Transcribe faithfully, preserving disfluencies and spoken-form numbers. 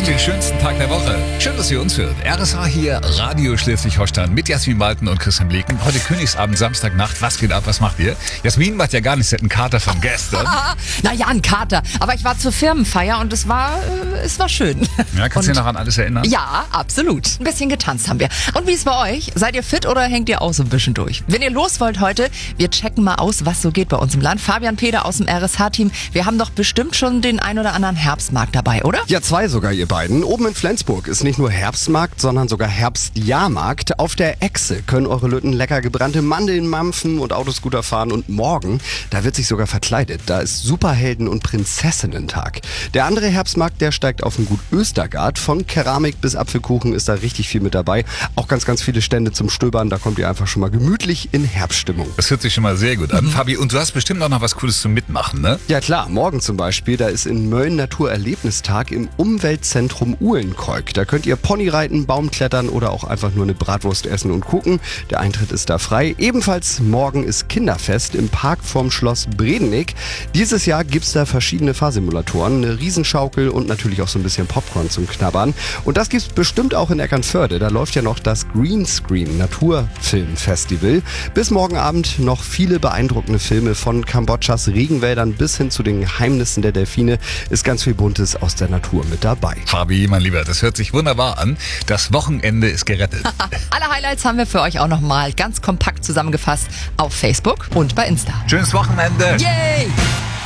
den schönsten Tag der Woche. Schön, dass ihr uns hört. R S H hier, Radio Schleswig-Holstein mit Jasmin Walten und Christian Bleken. Heute Königsabend, Samstagnacht. Was geht ab? Was macht ihr? Jasmin macht ja gar nichts. Sie hat einen Kater von gestern. Naja, ein Kater. Aber ich war zur Firmenfeier und es war, äh, es war schön. Ja, kannst du dich noch an alles erinnern? Ja, absolut. Ein bisschen getanzt haben wir. Und wie ist bei euch? Seid ihr fit oder hängt ihr auch so ein bisschen durch? Wenn ihr los wollt heute, wir checken mal aus, was so geht bei uns im Land. Fabian Peder aus dem R S H-Team. Wir haben doch bestimmt schon den ein oder anderen Herbstmarkt dabei, oder? Ja, zwei sogar, ihr beiden. Oben in Flensburg ist nicht nur Herbstmarkt, sondern sogar Herbstjahrmarkt. Auf der Echse können eure Lütten lecker gebrannte Mandeln mampfen und Autoscooter fahren. Und morgen, da wird sich sogar verkleidet. Da ist Superhelden- und Prinzessinnen-Tag. Der andere Herbstmarkt, der steigt auf den Gut Östergard. Von Keramik bis Apfelkuchen ist da richtig viel mit dabei. Auch ganz, ganz viele Stände zum Stöbern. Da kommt ihr einfach schon mal gemütlich in Herbststimmung. Das hört sich schon mal sehr gut an. Mhm. Fabi, und du hast bestimmt auch noch was Cooles zum Mitmachen, ne? Ja klar, morgen zum Beispiel, da ist in Mölln Naturerlebnistag im Umweltzentrum Uhlenkreuk. Da könnt ihr Pony reiten, Baumklettern oder auch einfach nur eine Bratwurst essen und gucken. Der Eintritt ist da frei. Ebenfalls morgen ist Kinderfest im Park vorm Schloss Bredennick. Dieses Jahr gibt's da verschiedene Fahrsimulatoren, eine Riesenschaukel und natürlich auch so ein bisschen Popcorn zum Knabbern. Und das gibt's bestimmt auch in Eckernförde. Da läuft ja noch das Greenscreen Naturfilmfestival. Bis morgen Abend noch viele beeindruckende Filme von Kambodschas Regenwäldern bis hin zu den Geheimnissen der Delfine. Ist ganz viel Buntes aus der Natur mit dabei. Fabi, mein Lieber, das hört sich wunderbar an. Das Wochenende ist gerettet. Alle Highlights haben wir für euch auch nochmal ganz kompakt zusammengefasst auf Facebook und bei Insta. Schönes Wochenende. Yay!